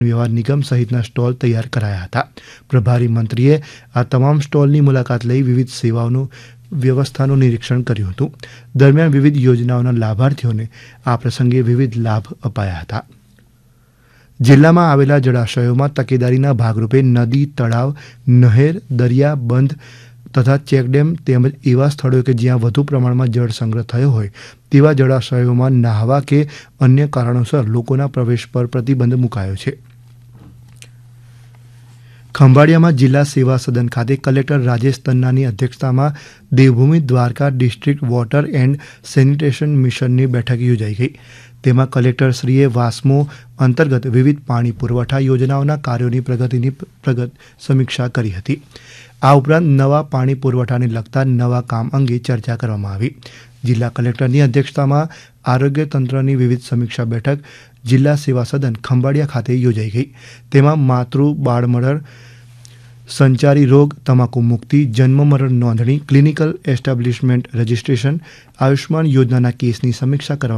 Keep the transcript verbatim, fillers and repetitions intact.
વ્યવહાર નિગમ સહિતના સ્ટોલ તૈયાર કરાયા હતા। પ્રભારી મંત્રીએ આ તમામ સ્ટોલની મુલાકાત લઈ વિવિધ સેવાઓનું વ્યવસ્થાનું નિરીક્ષણ કર્યું હતું। દરમિયાન વિવિધ યોજનાઓના લાભાર્થીઓને આ પ્રસંગે વિવિધ લાભ અપાયા હતા। જિલ્લામાં આવેલા જળાશયોમાં તકેદારીના ભાગરૂપે નદી, તળાવ, નહેર, દરિયા, બંધ તથા ચેકડેમ તેમજ એવા સ્થળો કે જ્યાં વધુ પ્રમાણમાં જળ સંગ્રહ થયો હોય તેવા જળાશયોમાં નહાવા કે અન્ય કારણોસર લોકોના પ્રવેશ પર પ્રતિબંધ મુકાયો છે। ખંભાળિયામાં જિલ્લા સેવા સદન ખાતે કલેક્ટર રાજેશ તન્નાની અધ્યક્ષતામાં Devbhumi Dwarka district water and sanitation મિશનની બેઠક યોજાઈ ગઈ। તેમાં કલેક્ટરશ્રીએ વાસ્મો અંતર્ગત વિવિધ પાણી પુરવઠા યોજનાઓના કાર્યોની પ્રગતિની પ્રગત સમીક્ષા કરી હતી। આ ઉપરાંત નવા પાણી પુરવઠાને લગતા નવા કામ અંગે ચર્ચા કરવામાં આવી। જિલ્લા કલેક્ટરની અધ્યક્ષતામાં આરોગ્ય તંત્રની વિવિધ સમીક્ષા બેઠક જિલ્લા સેવા સદન ખંભાળિયા ખાતે યોજાઈ ગઈ। તેમાં માતૃ બાળમરણ, સંચારી રોગ, તમાકુ મુક્તિ, જન્મ મરણ નોંધણી, ક્લિનિકલ એસ્ટાબ્લિશમેન્ટ રજિસ્ટ્રેશન, આયુષ્માન યોજનાના કેસની સમીક્ષા કરવામાં